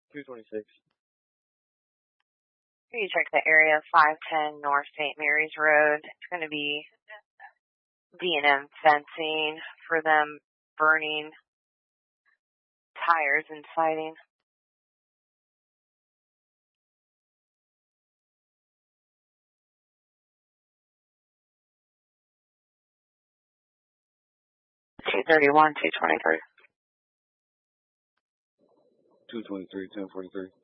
226. You check the area 510 North St. Mary's Road. It's going to be D&M fencing for them burning tires and siding. $231, $223. 223, 1043.